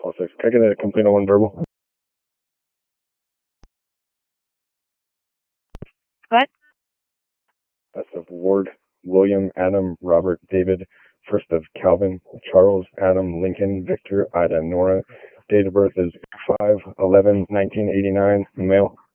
all six. Can I get a complete on one verbal? What? That's of Ward, William, Adam, Robert, David, first of Calvin, Charles, Adam, Lincoln, Victor, Ida, Nora. Date of birth is 5/11/1989, male.